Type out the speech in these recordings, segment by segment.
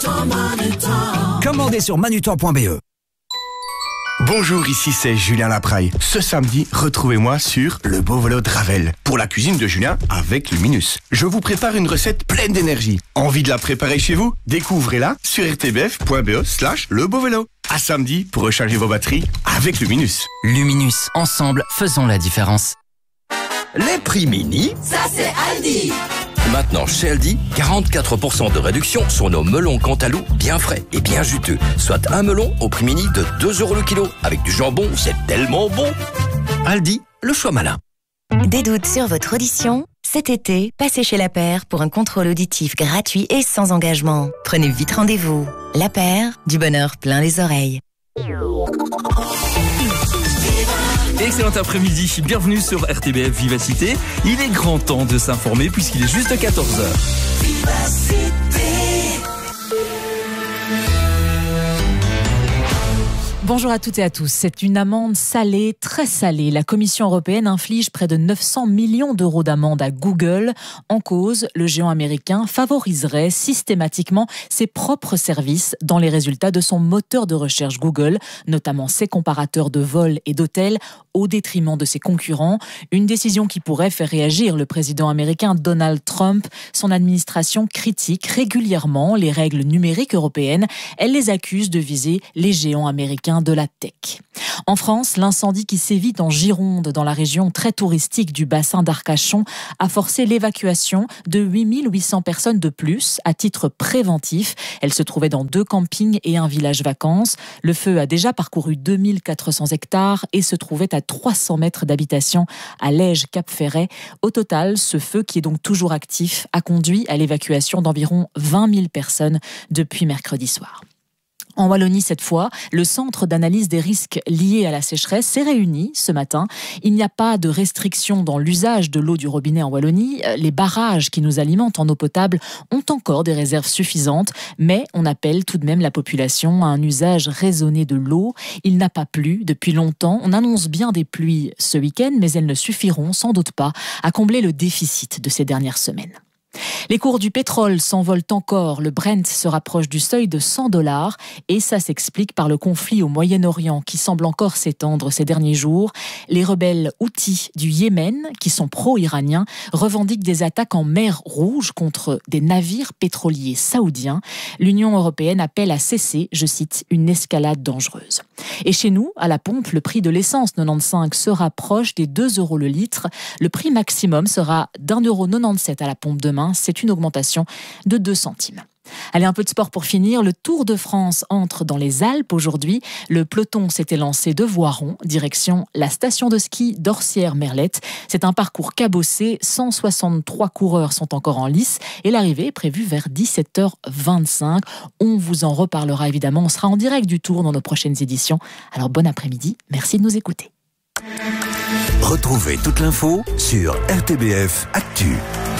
Commandez sur manutan.be. Bonjour, ici c'est Julien Lapraille. Ce samedi, retrouvez-moi sur Le Beau Vélo de Ravel pour la cuisine de Julien avec Luminus. Je vous prépare une recette pleine d'énergie. Envie de la préparer chez vous? Découvrez-la sur rtbf.be/lebeauvélo. À samedi pour recharger vos batteries avec Luminus. Luminus, ensemble, faisons la différence. Les prix mini, ça c'est Aldi. Maintenant chez Aldi, 44% de réduction sur nos melons Cantalou bien frais et bien juteux. Soit un melon au prix mini de 2 € le kilo. Avec du jambon, c'est tellement bon. Aldi, le choix malin. Des doutes sur votre audition? Cet été, passez chez La Paire pour un contrôle auditif gratuit et sans engagement. Prenez vite rendez-vous. La Paire, du bonheur plein les oreilles. Excellent après-midi, bienvenue sur RTBF Vivacité. Il est grand temps de s'informer puisqu'il est juste 14h. Bonjour à toutes et à tous. C'est une amende salée, très salée. La Commission européenne inflige près de 900 millions d'euros d'amende à Google. En cause, le géant américain favoriserait systématiquement ses propres services dans les résultats de son moteur de recherche Google, notamment ses comparateurs de vols et d'hôtels, au détriment de ses concurrents. Une décision qui pourrait faire réagir le président américain Donald Trump. Son administration critique régulièrement les règles numériques européennes. Elle les accuse de viser les géants américains de la tech. En France, l'incendie qui sévit en Gironde, dans la région très touristique du bassin d'Arcachon, a forcé l'évacuation de 8800 personnes de plus à titre préventif. Elles se trouvaient dans 2 campings et un village vacances. Le feu a déjà parcouru 2400 hectares et se trouvait à 300 mètres d'habitation à Lège-Cap-Ferret. Au total, ce feu, qui est donc toujours actif, a conduit à l'évacuation d'environ 20 000 personnes depuis mercredi soir. En Wallonie, cette fois, le centre d'analyse des risques liés à la sécheresse s'est réuni ce matin. Il n'y a pas de restriction dans l'usage de l'eau du robinet en Wallonie. Les barrages qui nous alimentent en eau potable ont encore des réserves suffisantes, mais on appelle tout de même la population à un usage raisonné de l'eau. Il n'a pas plu depuis longtemps. On annonce bien des pluies ce week-end, mais elles ne suffiront sans doute pas à combler le déficit de ces dernières semaines. Les cours du pétrole s'envolent encore. Le Brent se rapproche du seuil de $100 et ça s'explique par le conflit au Moyen-Orient qui semble encore s'étendre ces derniers jours. Les rebelles Houthis du Yémen, qui sont pro-iraniens, revendiquent des attaques en mer Rouge contre des navires pétroliers saoudiens. L'Union européenne appelle à cesser, je cite, une escalade dangereuse. Et chez nous, à la pompe, le prix de l'essence 95 se rapproche des 2 € le litre. Le prix maximum sera d'1,97 € à la pompe demain. C'est une augmentation de 2 centimes. Allez, un peu de sport pour finir. Le Tour de France entre dans les Alpes aujourd'hui. Le peloton s'était lancé de Voiron, direction la station de ski d'Orsières-Merlette. C'est un parcours cabossé. 163 coureurs sont encore en lice et l'arrivée est prévue vers 17h25. On vous en reparlera évidemment. On sera en direct du Tour dans nos prochaines éditions. Alors bon après-midi. Merci de nous écouter. Retrouvez toute l'info sur RTBF Actu.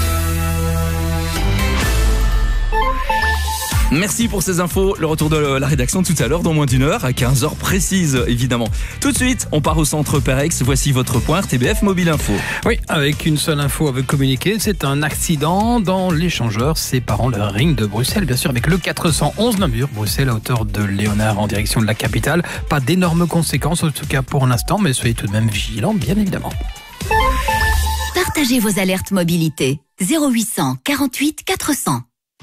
Merci pour ces infos. Le retour de la rédaction tout à l'heure, dans moins d'une heure, à 15h précise, évidemment. Tout de suite, on part au centre Perex. Voici votre point RTBF Mobile Info. Oui, avec une seule info à vous communiquer, c'est un accident dans l'échangeur séparant le ring de Bruxelles, bien sûr, avec le 411 Namur, Bruxelles à hauteur de Léonard en direction de la capitale. Pas d'énormes conséquences, en tout cas pour l'instant, mais soyez tout de même vigilants, bien évidemment. Partagez vos alertes mobilité. 0800 48 400.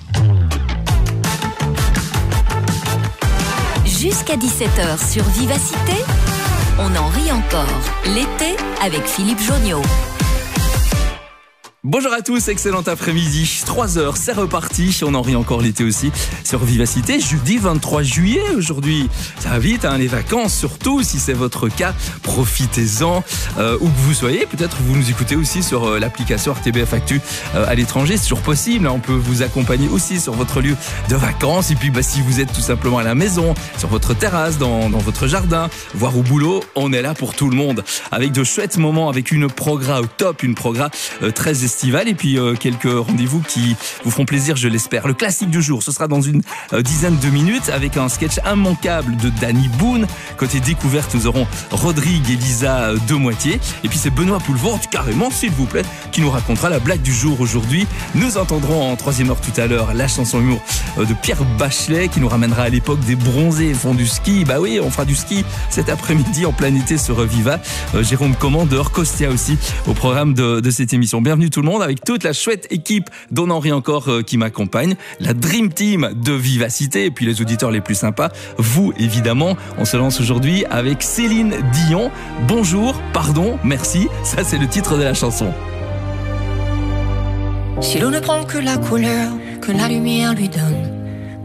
Jusqu'à 17h sur Vivacité, on en rit encore. L'été avec Philippe Jonniot. Bonjour à tous, excellent après-midi. 3h, c'est reparti. On en rit encore l'été aussi sur Vivacité. Jeudi 23 juillet aujourd'hui. Ça va vite, hein, les vacances surtout. Si c'est votre cas, profitez-en. Où que vous soyez, peut-être vous nous écoutez aussi sur l'application RTBF Actu à l'étranger. C'est toujours possible. Hein, on peut vous accompagner aussi sur votre lieu de vacances. Et puis si vous êtes tout simplement à la maison, sur votre terrasse, dans votre jardin, voire au boulot, on est là pour tout le monde. Avec de chouettes moments, avec une progra au top, une progra très estivale. estivale et puis quelques rendez-vous qui vous feront plaisir, je l'espère. Le classique du jour, ce sera dans une dizaine de minutes avec un sketch immanquable de Danny Boone. Côté découverte, nous aurons Rodrigue et Lisa Demoitié. Et puis c'est Benoît Poulvord, carrément, s'il vous plaît, qui nous racontera la blague du jour aujourd'hui. Nous entendrons en troisième heure tout à l'heure la chanson humour de Pierre Bachelet qui nous ramènera à l'époque des bronzés font du ski. Bah oui, on fera du ski cet après-midi en plein été sur Viva. Jérôme Commandeur, Costia aussi au programme de cette émission. Bienvenue tout le monde avec toute la chouette équipe d'On en rit encore qui m'accompagne. La Dream Team de Vivacité et puis les auditeurs les plus sympas. Vous, évidemment. On se lance aujourd'hui avec Céline Dion. Bonjour, pardon, merci. Ça, c'est le titre de la chanson. Si l'on ne prend que la couleur que la lumière lui donne,